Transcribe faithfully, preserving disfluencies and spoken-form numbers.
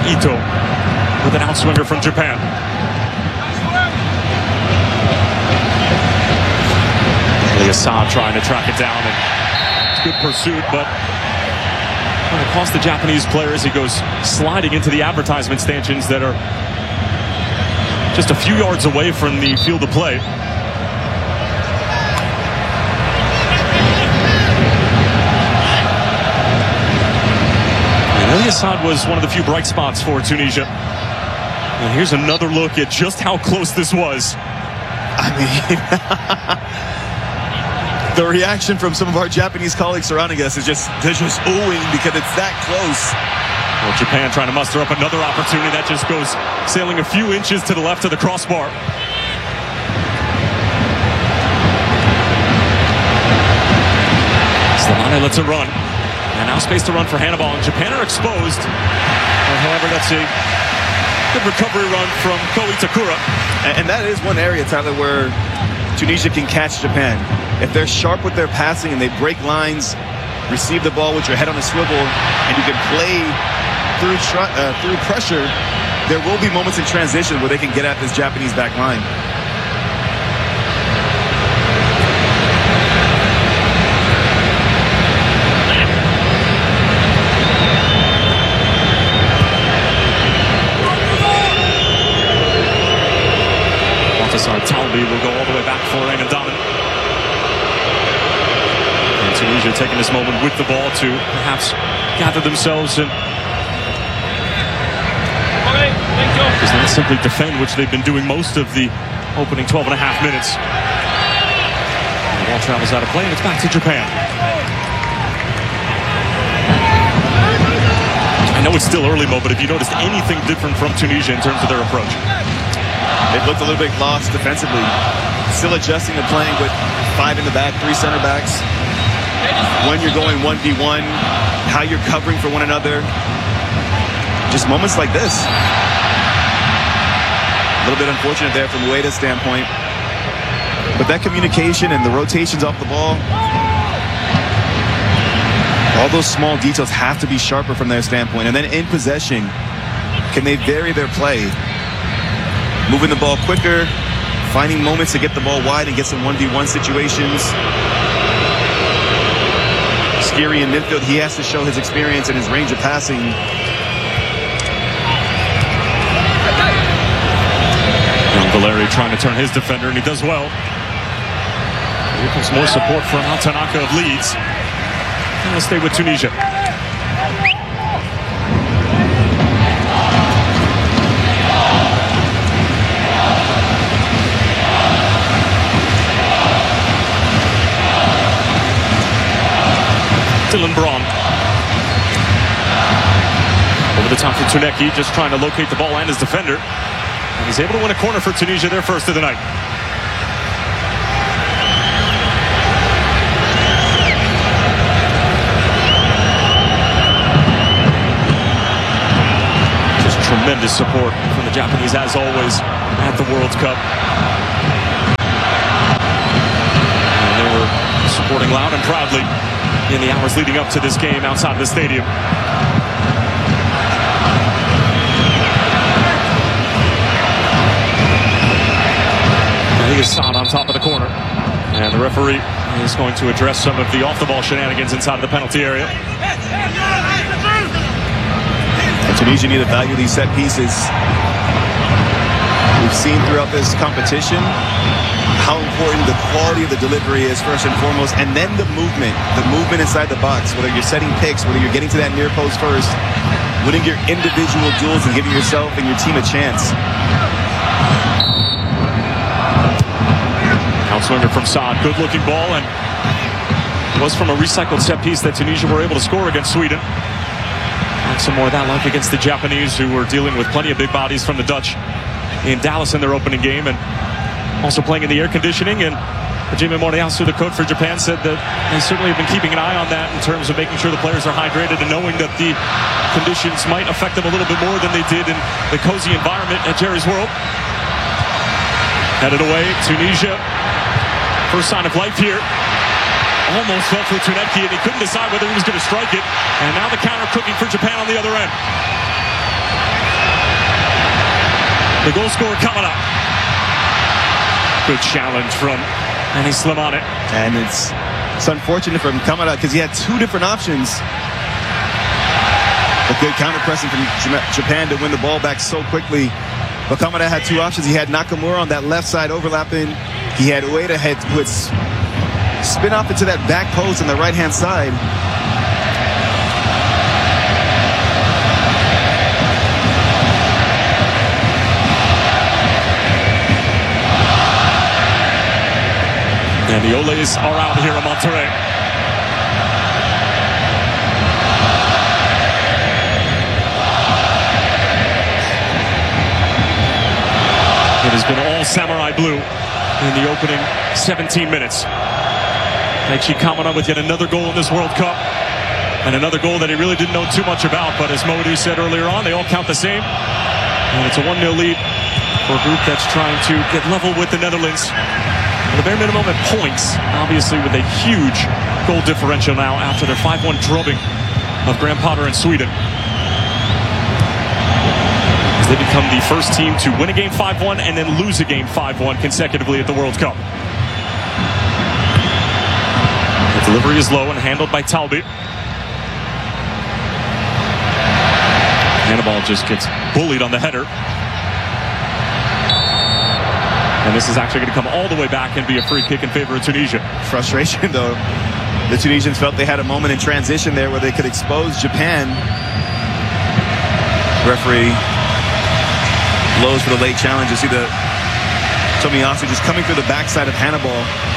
Ito with an outswinger from Japan. Assad trying to track it down, and it's good pursuit, but it cost the Japanese player as he goes sliding into the advertisement stanchions that are just a few yards away from the field of play. And Ali Assad was one of the few bright spots for Tunisia. And here's another look at just how close this was. I mean, the reaction from some of our Japanese colleagues surrounding us is just, they're just oohing because it's that close. Well, Japan trying to muster up another opportunity that just goes sailing a few inches to the left of the crossbar. Slimani lets it run. And now space to run for Hannibal, and Japan are exposed. But however, that's a good recovery run from Ko Itakura. And that is one area, Tyler, where Tunisia can catch Japan. If they're sharp with their passing and they break lines, receive the ball with your head on a swivel, and you can play through uh, through pressure, there will be moments in transition where they can get at this Japanese back line. Talbi will go all the way back for Ayman Daman. And Tunisia taking this moment with the ball to perhaps gather themselves and does not simply defend, which they've been doing most of the opening twelve and a half minutes. And the ball travels out of play, and it's back to Japan. I know it's still early, Mo, but have you noticed anything different from Tunisia in terms of their approach? They've looked a little bit lost defensively. Still adjusting to playing with five in the back, three center backs. When you're going one v one, how you're covering for one another. Just moments like this. A little bit unfortunate there from Ueda's standpoint. But that communication and the rotations off the ball, all those small details have to be sharper from their standpoint. And then in possession, can they vary their play? Moving the ball quicker, finding moments to get the ball wide and get some one v one situations. Skiri in midfield, he has to show his experience and his range of passing. Young Valeri trying to turn his defender, and he does well. Here comes more support from Al Tanaka of Leeds. And we'll stay with Tunisia. Dylan Braun. Over the top for Tuneki, just trying to locate the ball and his defender. And he's able to win a corner for Tunisia, their first of the night. Just tremendous support from the Japanese, as always, at the World Cup. And they were supporting loud and proudly in the hours leading up to this game outside of the stadium. Ali Assad on top of the corner. And the referee is going to address some of the off-the-ball shenanigans inside of the penalty area. And Tunisia need to value these set pieces. We've seen throughout this competition how important the quality of the delivery is first and foremost, and then the movement, the movement inside the box, whether you're setting picks, whether you're getting to that near post first, winning your individual duels and giving yourself and your team a chance. Outswinger from Saad, good looking ball, and it was from a recycled set piece that Tunisia were able to score against Sweden. And some more of that luck against the Japanese, who were dealing with plenty of big bodies from the Dutch in Dallas in their opening game, and also playing in the air conditioning. And Hajime Moriyasu, the coach for Japan, said that they certainly have been keeping an eye on that in terms of making sure the players are hydrated and knowing that the conditions might affect them a little bit more than they did in the cozy environment at Jerry's World. Headed away, Tunisia. First sign of life here. Almost fell for Tuneki, and he couldn't decide whether he was going to strike it. And now the counter cooking for Japan on the other end. The goal scorer coming up. Good challenge from Anis Slimani. And it's, it's unfortunate for him coming out because he had two different options. A good counter pressing from Japan to win the ball back so quickly. But Kamada had two options. He had Nakamura on that left side overlapping. He had Ueda head who would spin off into that back post on the right-hand side. And the Oles are out here in Monterrey. It has been all samurai blue in the opening seventeen minutes. Daichi Kamada with yet another goal in this World Cup. And another goal that he really didn't know too much about. But as Modou said earlier on, they all count the same. And it's a one nil lead for a group that's trying to get level with the Netherlands. The bare minimum at points, obviously with a huge goal differential now after their five one drubbing of Graham Potter in Sweden. As they become the first team to win a game five one and then lose a game five one consecutively at the World Cup. The delivery is low and handled by Talbi. Hannibal just gets bullied on the header. And this is actually going to come all the way back and be a free kick in favor of Tunisia. Frustration, though. The Tunisians felt they had a moment in transition there where they could expose Japan. Referee blows for the late challenge. You see the Tomiyasu just coming through the backside of Hannibal.